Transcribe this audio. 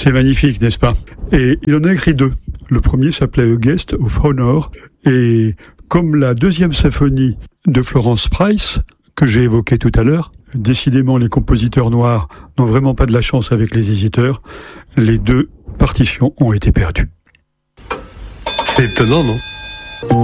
C'est magnifique, n'est-ce pas? Et il en a écrit 2. Le premier s'appelait A Guest of Honor, et comme la deuxième symphonie de Florence Price, que j'ai évoquée tout à l'heure, décidément les compositeurs noirs n'ont vraiment pas de la chance avec les éditeurs, les 2 partitions ont été perdues. C'est étonnant, non?